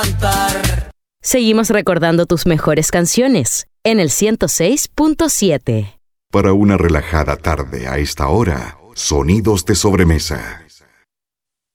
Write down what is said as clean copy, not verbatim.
Seguimos recordando tus mejores canciones en el 106.7. Para una relajada tarde a esta hora, sonidos de sobremesa.